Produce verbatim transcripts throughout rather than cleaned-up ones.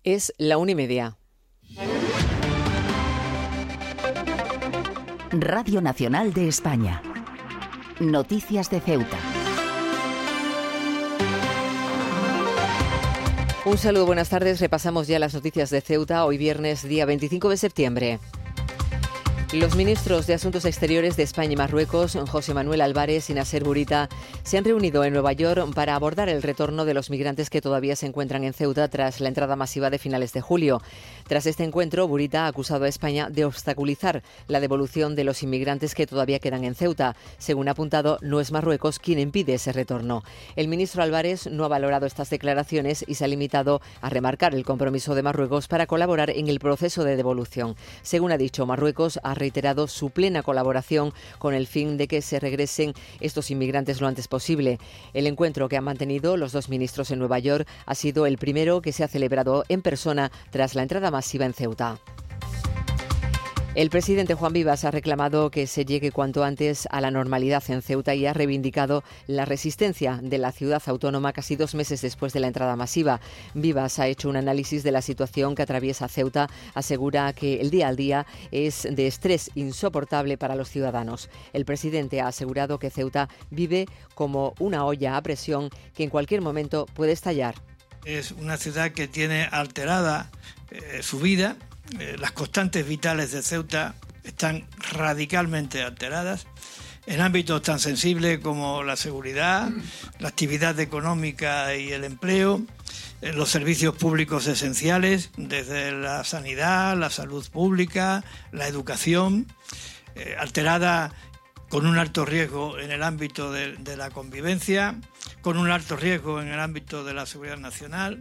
Es la una y media. Radio Nacional de España. Noticias de Ceuta. Un saludo, buenas tardes. Repasamos ya las noticias de Ceuta, hoy viernes, día veinticinco de septiembre. Los ministros de Asuntos Exteriores de España y Marruecos, José Manuel Álvarez y Nasser Bourita, se han reunido en Nueva York para abordar el retorno de los migrantes que todavía se encuentran en Ceuta tras la entrada masiva de finales de julio. Tras este encuentro, Bourita ha acusado a España de obstaculizar la devolución de los inmigrantes que todavía quedan en Ceuta. Según ha apuntado, no es Marruecos quien impide ese retorno. El ministro Álvarez no ha valorado estas declaraciones y se ha limitado a remarcar el compromiso de Marruecos para colaborar en el proceso de devolución. Según ha dicho, Marruecos ha reiterado su plena colaboración con el fin de que se regresen estos inmigrantes lo antes posible. El encuentro que han mantenido los dos ministros en Nueva York ha sido el primero que se ha celebrado en persona tras la entrada masiva en Ceuta. El presidente Juan Vivas ha reclamado que se llegue cuanto antes a la normalidad en Ceuta y ha reivindicado la resistencia de la ciudad autónoma casi dos meses después de la entrada masiva. Vivas ha hecho un análisis de la situación que atraviesa Ceuta. Asegura que el día al día es de estrés insoportable para los ciudadanos. El presidente ha asegurado que Ceuta vive como una olla a presión que en cualquier momento puede estallar. Es una ciudad que tiene alterada eh, su vida. Eh, las constantes vitales de Ceuta están radicalmente alteradas en ámbitos tan sensibles como la seguridad, la actividad económica y el empleo, eh, los servicios públicos esenciales, desde la sanidad, la salud pública, la educación, eh, alterada con un alto riesgo en el ámbito de, de la convivencia, con un alto riesgo en el ámbito de la seguridad nacional.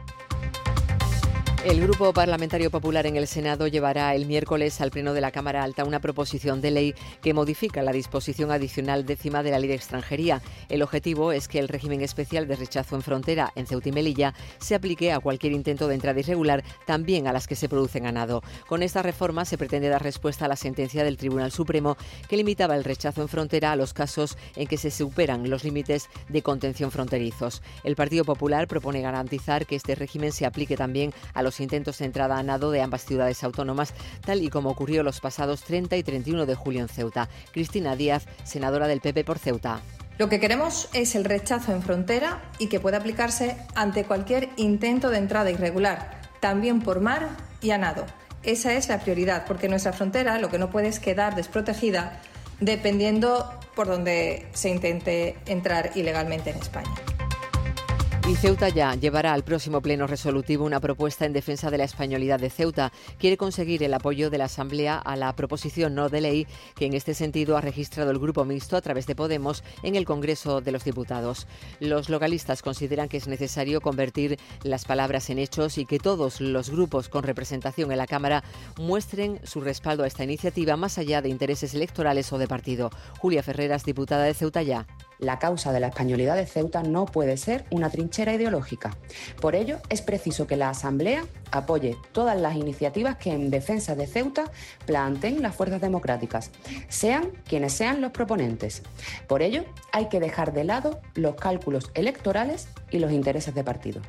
El Grupo Parlamentario Popular en el Senado llevará el miércoles al Pleno de la Cámara Alta una proposición de ley que modifica la disposición adicional décima de la Ley de Extranjería. El objetivo es que el régimen especial de rechazo en frontera en Ceuta y Melilla se aplique a cualquier intento de entrada irregular, también a las que se producen a nado. Con esta reforma se pretende dar respuesta a la sentencia del Tribunal Supremo que limitaba el rechazo en frontera a los casos en que se superan los límites de contención fronterizos. El Partido Popular propone garantizar que este régimen se aplique también a los los intentos de entrada a nado de ambas ciudades autónomas, tal y como ocurrió los pasados treinta y treinta y uno de julio en Ceuta. Cristina Díaz, senadora del P P por Ceuta. Lo que queremos es el rechazo en frontera y que pueda aplicarse ante cualquier intento de entrada irregular, también por mar y a nado. Esa es la prioridad, porque nuestra frontera lo que no puede es quedar desprotegida dependiendo por donde se intente entrar ilegalmente en España. Y Ceuta ya llevará al próximo pleno resolutivo una propuesta en defensa de la españolidad de Ceuta. Quiere conseguir el apoyo de la Asamblea a la proposición no de ley que en este sentido ha registrado el Grupo Mixto a través de Podemos en el Congreso de los Diputados. Los localistas consideran que es necesario convertir las palabras en hechos y que todos los grupos con representación en la Cámara muestren su respaldo a esta iniciativa más allá de intereses electorales o de partido. Julia Ferreras, diputada de Ceuta Ya. La causa de la españolidad de Ceuta no puede ser una trinchera ideológica. Por ello, es preciso que la Asamblea apoye todas las iniciativas que en defensa de Ceuta planteen las fuerzas democráticas, sean quienes sean los proponentes. Por ello, hay que dejar de lado los cálculos electorales y los intereses de partido.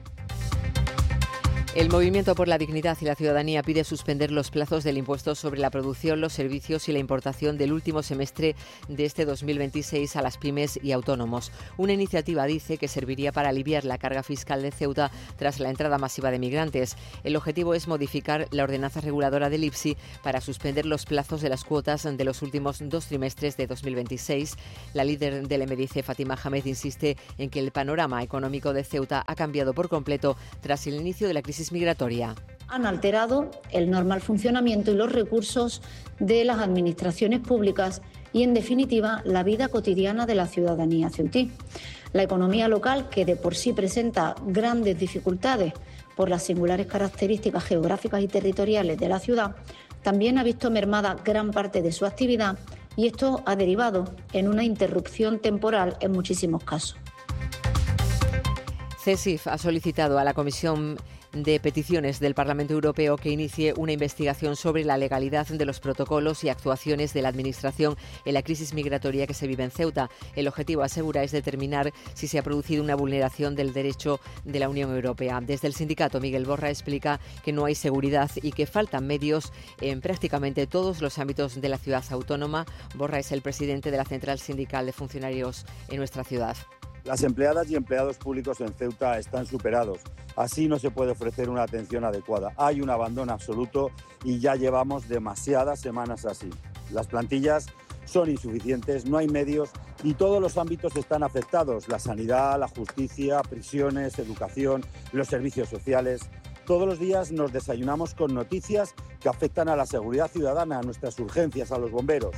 El Movimiento por la Dignidad y la Ciudadanía pide suspender los plazos del impuesto sobre la producción, los servicios y la importación del último semestre de este dos mil veintiséis a las pymes y autónomos. Una iniciativa, dice, que serviría para aliviar la carga fiscal de Ceuta tras la entrada masiva de migrantes. El objetivo es modificar la ordenanza reguladora del I P S I para suspender los plazos de las cuotas de los últimos dos trimestres de dos mil veintiséis. La líder del M D C, Fátima Hamed, insiste en que el panorama económico de Ceuta ha cambiado por completo tras el inicio de la crisis migratoria. Han alterado el normal funcionamiento y los recursos de las administraciones públicas y, en definitiva, la vida cotidiana de la ciudadanía ceutí. La economía local, que de por sí presenta grandes dificultades por las singulares características geográficas y territoriales de la ciudad, también ha visto mermada gran parte de su actividad y esto ha derivado en una interrupción temporal en muchísimos casos. CESIF ha solicitado a la Comisión de Peticiones del Parlamento Europeo que inicie una investigación sobre la legalidad de los protocolos y actuaciones de la Administración en la crisis migratoria que se vive en Ceuta. El objetivo, asegura, es determinar si se ha producido una vulneración del derecho de la Unión Europea. Desde el sindicato, Miguel Borra explica que no hay seguridad y que faltan medios en prácticamente todos los ámbitos de la ciudad autónoma. Borra es el presidente de la Central Sindical de Funcionarios en nuestra ciudad. Las empleadas y empleados públicos en Ceuta están superados. Así no se puede ofrecer una atención adecuada. Hay un abandono absoluto y ya llevamos demasiadas semanas así. Las plantillas son insuficientes, no hay medios y todos los ámbitos están afectados. La sanidad, la justicia, prisiones, educación, los servicios sociales. Todos los días nos desayunamos con noticias que afectan a la seguridad ciudadana, a nuestras urgencias, a los bomberos.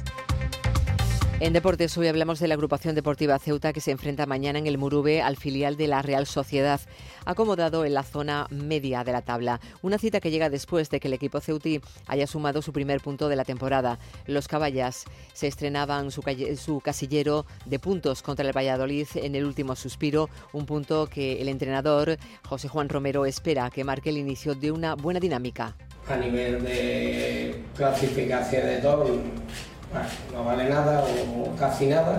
En deportes, hoy hablamos de la agrupación deportiva Ceuta que se enfrenta mañana en el Murube al filial de la Real Sociedad, acomodado en la zona media de la tabla. Una cita que llega después de que el equipo ceutí haya sumado su primer punto de la temporada. Los caballas se estrenaban su, calle, su casillero de puntos contra el Valladolid en el último suspiro, un punto que el entrenador José Juan Romero espera que marque el inicio de una buena dinámica. A nivel de clasificación de todo, bueno, no vale nada o casi nada,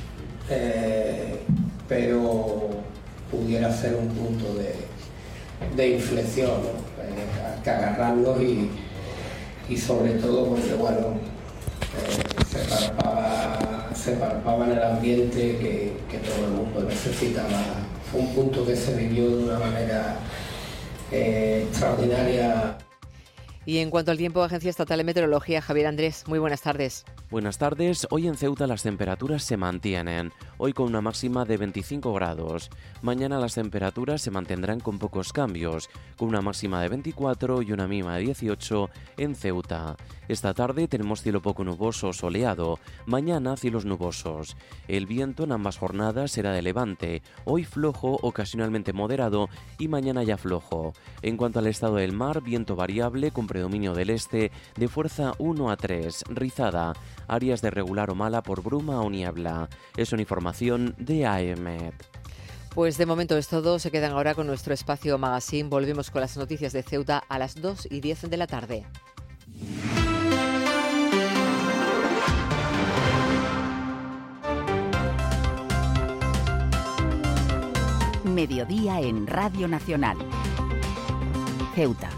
eh, pero pudiera ser un punto de, de inflexión, ¿no? Eh, que agarrarnos y, y sobre todo porque bueno, eh, se, palpaba, se palpaba en el ambiente que, que todo el mundo necesitaba. Fue un punto que se vivió de una manera eh, extraordinaria. Y en cuanto al tiempo, Agencia Estatal de Meteorología, Javier Andrés, muy buenas tardes. Buenas tardes. Hoy en Ceuta las temperaturas se mantienen, hoy con una máxima de veinticinco grados. Mañana las temperaturas se mantendrán con pocos cambios, con una máxima de veinticuatro y una mínima de dieciocho en Ceuta. Esta tarde tenemos cielo poco nuboso o soleado, mañana cielos nubosos. El viento en ambas jornadas será de levante, hoy flojo, ocasionalmente moderado y mañana ya flojo. En cuanto al estado del mar, viento variable con predominio del este de fuerza uno a tres, rizada, áreas de regular o mala por bruma o niebla. Es una información de A E M E T. Pues de momento es todo, se quedan ahora con nuestro espacio Magazine. Volvemos con las noticias de Ceuta a las dos y diez de la tarde. Mediodía en Radio Nacional. Ceuta.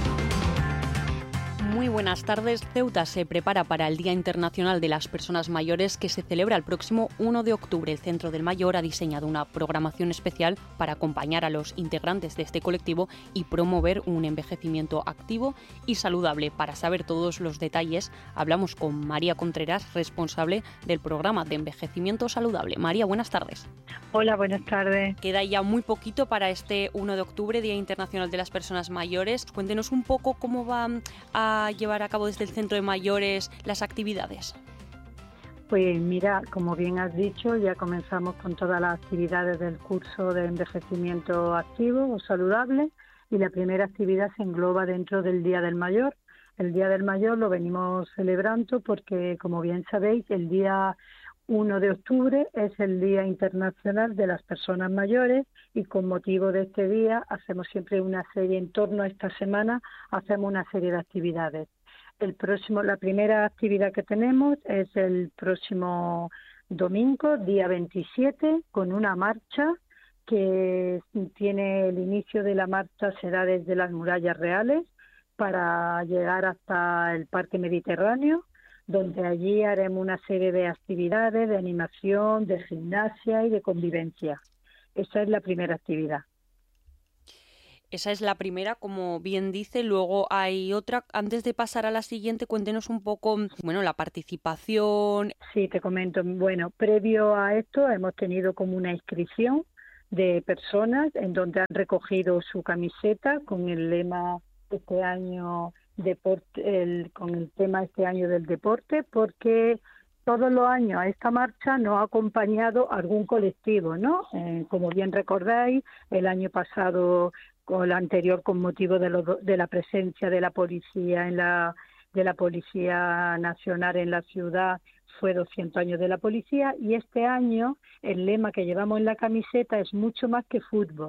Muy buenas tardes. Ceuta se prepara para el Día Internacional de las Personas Mayores que se celebra el próximo uno de octubre. El Centro del Mayor ha diseñado una programación especial para acompañar a los integrantes de este colectivo y promover un envejecimiento activo y saludable. Para saber todos los detalles, hablamos con María Contreras, responsable del programa de envejecimiento saludable. María, buenas tardes. Hola, buenas tardes. Queda ya muy poquito para este uno de octubre, Día Internacional de las Personas Mayores. Cuéntenos un poco cómo va a llevar a cabo desde el Centro de Mayores las actividades. Pues mira, como bien has dicho, ya comenzamos con todas las actividades del curso de envejecimiento activo o saludable y la primera actividad se engloba dentro del Día del Mayor. El Día del Mayor lo venimos celebrando porque, como bien sabéis, el día uno de octubre es el Día Internacional de las Personas Mayores y con motivo de este día hacemos siempre una serie, en torno a esta semana, hacemos una serie de actividades. El próximo, la primera actividad que tenemos es el próximo domingo, día veintisiete, con una marcha que tiene el inicio de la marcha será desde las Murallas Reales para llegar hasta el Parque Mediterráneo, donde allí haremos una serie de actividades de animación, de gimnasia y de convivencia. Esa es la primera actividad. Esa es la primera, como bien dice. Luego hay otra. Antes de pasar a la siguiente, cuéntenos un poco, bueno, la participación. Sí, te comento. Bueno, previo a esto hemos tenido como una inscripción de personas en donde han recogido su camiseta con el lema este año deporte, el, con el tema este año del deporte, porque todos los años a esta marcha nos ha acompañado algún colectivo, ¿no? Eh, como bien recordáis, el año pasado, con el anterior, con motivo de, lo, de la presencia de la policía en la de la Policía Nacional en la ciudad, fue doscientos años de la policía, y este año el lema que llevamos en la camiseta es mucho más que fútbol,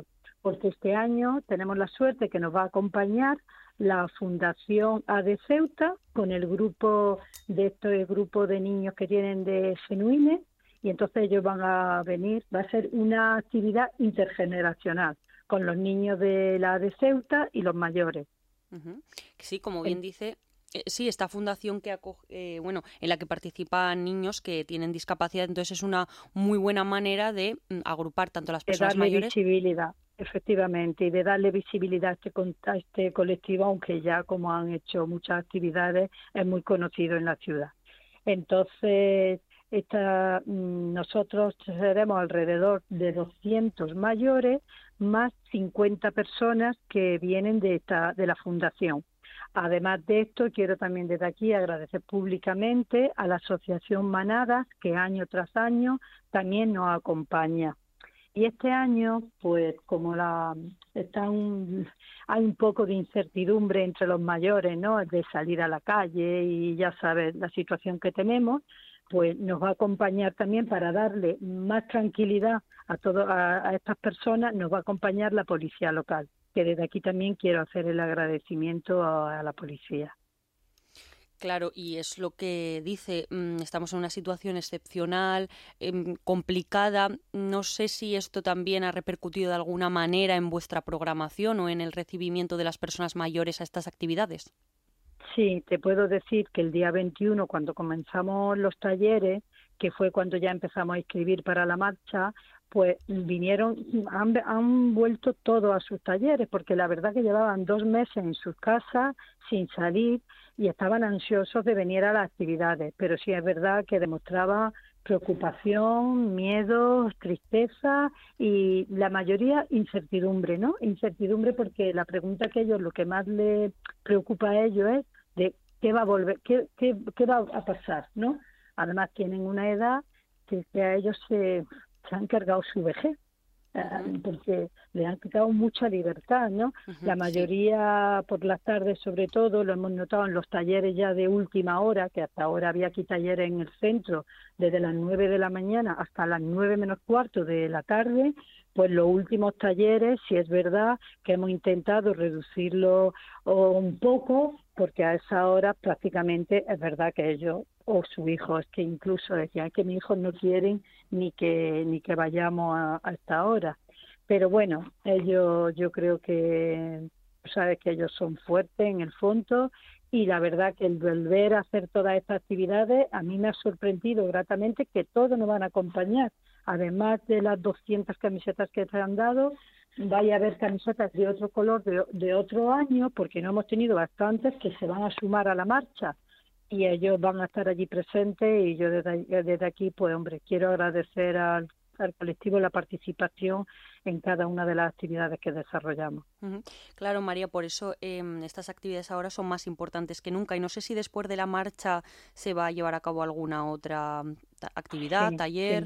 porque este año tenemos la suerte que nos va a acompañar la Fundación A D Ceuta con el grupo de este grupo de niños que tienen de genuine, y entonces ellos van a venir, va a ser una actividad intergeneracional con los niños de la A D Ceuta y los mayores. Uh-huh. Sí, como bien dice, eh, sí, esta fundación que acoge, eh, bueno, en la que participan niños que tienen discapacidad, entonces es una muy buena manera de mm, agrupar tanto a las personas de darle mayores. Visibilidad, efectivamente, y de darle visibilidad a este, a este colectivo, aunque ya como han hecho muchas actividades, es muy conocido en la ciudad. Entonces, esta, nosotros seremos alrededor de doscientos mayores más cincuenta personas que vienen de esta de la fundación. Además de esto, quiero también desde aquí agradecer públicamente a la Asociación Manadas, que año tras año también nos acompaña. Y este año, pues como la está un, hay un poco de incertidumbre entre los mayores, ¿no?, de salir a la calle, y ya sabes la situación que tenemos, pues nos va a acompañar también para darle más tranquilidad a, todo, a, a estas personas, nos va a acompañar la policía local, que desde aquí también quiero hacer el agradecimiento a, a la policía. Claro, y es lo que dice, estamos en una situación excepcional, eh, complicada. No sé si esto también ha repercutido de alguna manera en vuestra programación o en el recibimiento de las personas mayores a estas actividades. Sí, te puedo decir que el día veintiuno, cuando comenzamos los talleres, que fue cuando ya empezamos a inscribir para la marcha, pues vinieron, han, han vuelto todos a sus talleres, porque la verdad que llevaban dos meses en sus casas sin salir y estaban ansiosos de venir a las actividades, pero sí es verdad que demostraba preocupación, miedo, tristeza y la mayoría incertidumbre, ¿no? Incertidumbre porque la pregunta que ellos, lo que más les preocupa a ellos es de qué va a volver, qué, qué, qué va a pasar, ¿no? Además tienen una edad que, que a ellos se, se han cargado su vejez, uh-huh. porque le han quitado mucha libertad, ¿no? Uh-huh, la mayoría, sí. Por las tardes sobre todo, lo hemos notado en los talleres ya de última hora, que hasta ahora había aquí talleres en el centro desde las nueve de la mañana hasta las nueve menos cuarto de la tarde. Pues los últimos talleres, sí es verdad que hemos intentado reducirlo un poco, porque a esa hora prácticamente es verdad que ellos o su hijo, es que incluso decían que mis hijos no quieren ni que ni que vayamos a, a esta hora. Pero bueno, ellos, yo creo que, sabes que ellos son fuertes en el fondo, y la verdad que el volver a hacer todas estas actividades, a mí me ha sorprendido gratamente que todos nos van a acompañar. Además de las doscientas camisetas que se han dado, vaya a haber camisetas de otro color, de, de otro año, porque no hemos tenido bastantes que se van a sumar a la marcha y ellos van a estar allí presentes, y yo desde, desde aquí, pues hombre, quiero agradecer al, al colectivo la participación en cada una de las actividades que desarrollamos. Uh-huh. Claro, María, por eso eh, estas actividades ahora son más importantes que nunca, y no sé si después de la marcha se va a llevar a cabo alguna otra actividad, sí, taller... Sí.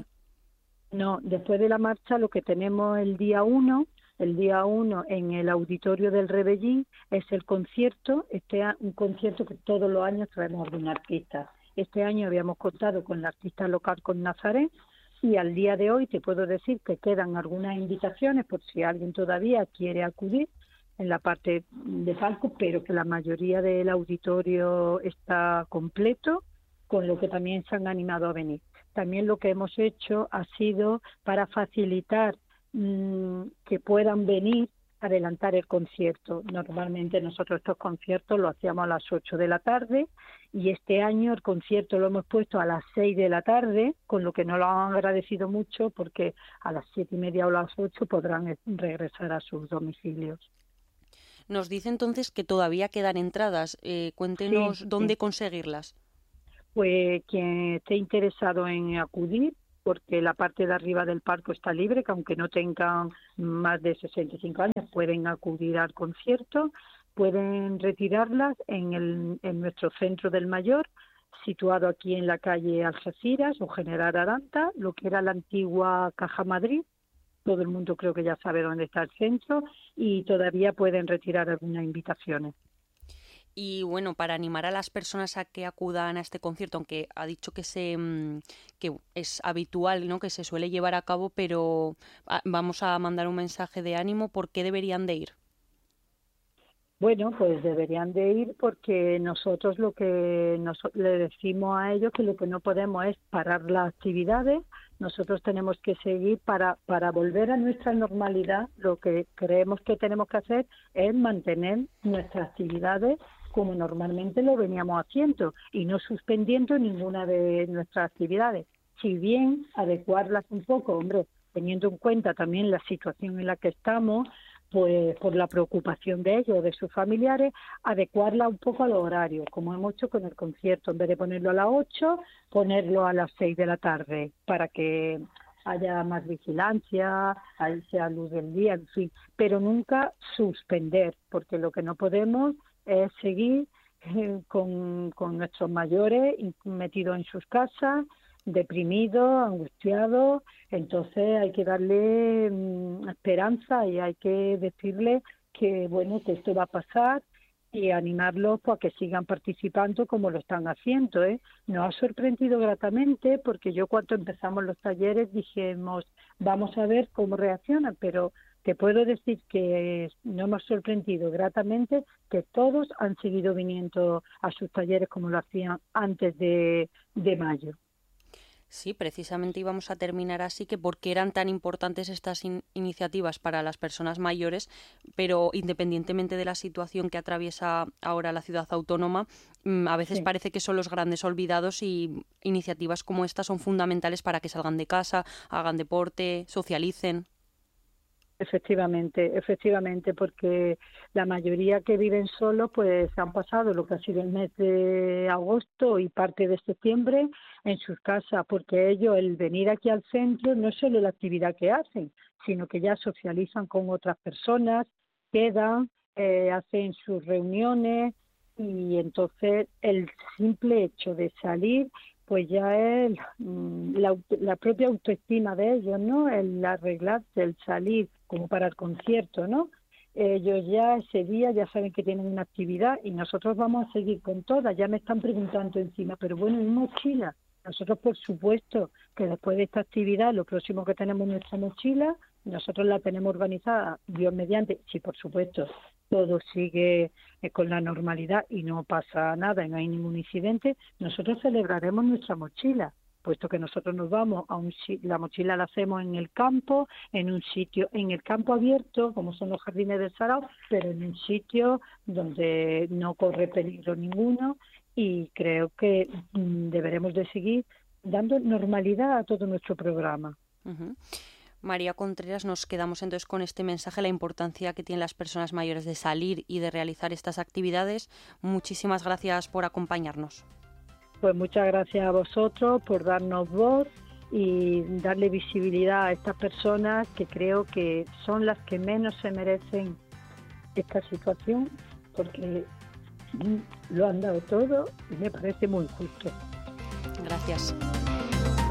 No, después de la marcha lo que tenemos el día uno, el día uno en el auditorio del Rebellín es el concierto, este un concierto que todos los años traemos algún artista. Este año habíamos contado con la artista local con Nazaret, y al día de hoy te puedo decir que quedan algunas invitaciones por si alguien todavía quiere acudir en la parte de palco, pero que la mayoría del auditorio está completo, con lo que también se han animado a venir. También lo que hemos hecho ha sido para facilitar mmm, que puedan venir, adelantar el concierto. Normalmente nosotros estos conciertos los hacíamos a las ocho de la tarde, y este año el concierto lo hemos puesto a las seis de la tarde, con lo que nos lo han agradecido mucho, porque a las siete y media o las ocho podrán regresar a sus domicilios. Nos dice entonces que todavía quedan entradas. Eh, cuéntenos sí, dónde sí. conseguirlas. Pues quien esté interesado en acudir, porque la parte de arriba del parque está libre, que aunque no tengan más de sesenta y cinco años pueden acudir al concierto, pueden retirarlas en, el, en nuestro centro del Mayor, situado aquí en la calle Algeciras o General Aranda, lo que era la antigua Caja Madrid. Todo el mundo creo que ya sabe dónde está el centro, y todavía pueden retirar algunas invitaciones. Y bueno, para animar a las personas a que acudan a este concierto, aunque ha dicho que se que es habitual, ¿no?, que se suele llevar a cabo, pero vamos a mandar un mensaje de ánimo. ¿Por qué deberían de ir? Bueno, pues deberían de ir porque nosotros lo que nos, le decimos a ellos que lo que no podemos es parar las actividades. Nosotros tenemos que seguir para, para volver a nuestra normalidad. Lo que creemos que tenemos que hacer es mantener nuestras actividades como normalmente lo veníamos haciendo y no suspendiendo ninguna de nuestras actividades. Si bien adecuarlas un poco, hombre, teniendo en cuenta también la situación en la que estamos, pues por la preocupación de ellos, de sus familiares, adecuarla un poco a los horarios, como hemos hecho con el concierto, en vez de ponerlo a las ocho, ponerlo a las seis de la tarde, para que haya más vigilancia, ahí sea luz del día, en fin, pero nunca suspender, porque lo que no podemos es seguir eh, con, con nuestros mayores metidos en sus casas, deprimidos, angustiados. Entonces hay que darle mmm, esperanza y hay que decirle que bueno, que esto va a pasar y animarlos pues, a que sigan participando como lo están haciendo, ¿eh? Nos ha sorprendido gratamente porque yo cuando empezamos los talleres dijimos vamos a ver cómo reaccionan, pero te puedo decir que nos hemos sorprendido gratamente que todos han seguido viniendo a sus talleres como lo hacían antes de, de mayo. Sí, precisamente íbamos a terminar así, que por qué eran tan importantes estas in- iniciativas para las personas mayores, pero independientemente de la situación que atraviesa ahora la ciudad autónoma, mmm, a veces sí. Parece que son los grandes olvidados y iniciativas como estas son fundamentales para que salgan de casa, hagan deporte, socialicen. Efectivamente, efectivamente, porque la mayoría que viven solos pues han pasado lo que ha sido el mes de agosto y parte de septiembre en sus casas, porque ellos el venir aquí al centro no es solo la actividad que hacen, sino que ya socializan con otras personas, quedan, eh, hacen sus reuniones y entonces el simple hecho de salir pues ya es la, la propia autoestima de ellos, ¿no? El arreglarse, el salir, como para el concierto, ¿no? Ellos ya ese día ya saben que tienen una actividad y nosotros vamos a seguir con todas. Ya me están preguntando encima, pero bueno, ¿y mochila? Nosotros, por supuesto, que después de esta actividad, lo próximo que tenemos en nuestra mochila, nosotros la tenemos organizada, Dios mediante, sí, por supuesto, todo sigue eh, con la normalidad y no pasa nada y no hay ningún incidente, nosotros celebraremos nuestra mochila, puesto que nosotros nos vamos a un la mochila la hacemos en el campo, en un sitio, en el campo abierto, como son los jardines del Sarao, pero en un sitio donde no corre peligro ninguno y creo que mm, deberemos de seguir dando normalidad a todo nuestro programa. Uh-huh. María Contreras, nos quedamos entonces con este mensaje, la importancia que tienen las personas mayores de salir y de realizar estas actividades. Muchísimas gracias por acompañarnos. Pues muchas gracias a vosotros por darnos voz y darle visibilidad a estas personas que creo que son las que menos se merecen esta situación porque lo han dado todo y me parece muy justo. Gracias.